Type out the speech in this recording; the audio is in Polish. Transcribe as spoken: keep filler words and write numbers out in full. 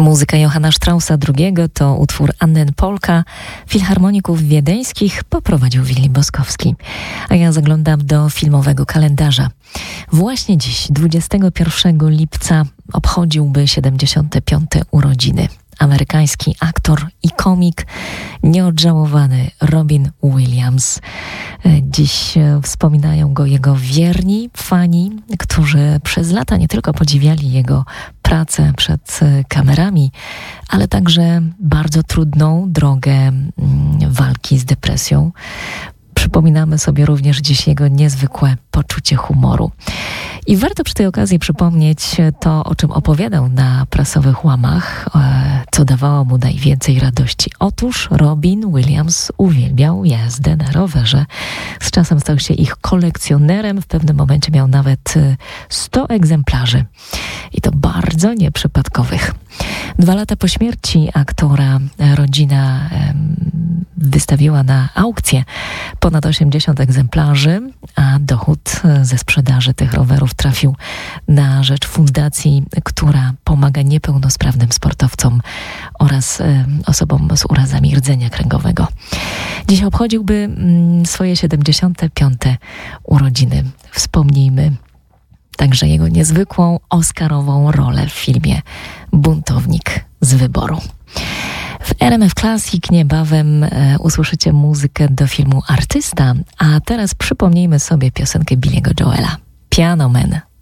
Muzyka Johanna Straussa drugiego to utwór Annen Polka. Filharmoników wiedeńskich poprowadził Willi Boskowski. A ja zaglądam do filmowego kalendarza. Właśnie dziś, dwudziestego pierwszego lipca, obchodziłby siedemdziesiąte piąte urodziny amerykański aktor i komik, nieodżałowany Robin Williams. Dziś wspominają go jego wierni fani, którzy przez lata nie tylko podziwiali jego pracę przed kamerami, ale także bardzo trudną drogę walki z depresją. Przypominamy sobie również dziś jego niezwykłe poczucie humoru. I warto przy tej okazji przypomnieć to, o czym opowiadał na prasowych łamach, co dawało mu najwięcej radości. Otóż Robin Williams uwielbiał jazdę na rowerze. Z czasem stał się ich kolekcjonerem. W pewnym momencie miał nawet sto egzemplarzy. I to bardzo nieprzypadkowych. Dwa lata po śmierci aktora rodzina wystawiła na aukcję ponad osiemdziesiąt egzemplarzy, a dochód ze sprzedaży tych rowerów trafił na rzecz fundacji, która pomaga niepełnosprawnym sportowcom oraz e, osobom z urazami rdzenia kręgowego. Dziś obchodziłby mm, swoje siedemdziesiąte piąte urodziny. Wspomnijmy także jego niezwykłą oscarową rolę w filmie Buntownik z wyboru. W R M F Classic niebawem e, usłyszycie muzykę do filmu Artysta, a teraz przypomnijmy sobie piosenkę Billy'ego Joela, Piano Man.